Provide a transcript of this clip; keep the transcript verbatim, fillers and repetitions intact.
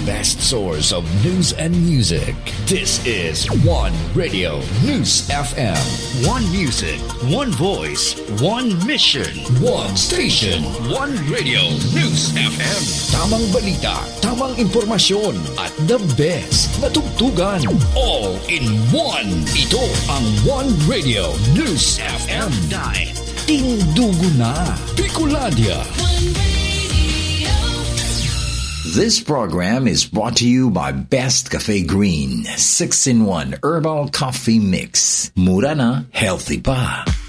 best source of news and music. This is One Radio News F M. One music, one voice, one mission, one station, one Radio News F M. Tamang balita, tamang impormasyon, at the best na tugtugan. All in one. Ito ang One Radio News F M. Dahil tindugo na Bicolandia. This program is brought to you by Best Cafe Green, six in one Herbal Coffee Mix. Mura na, healthy pa.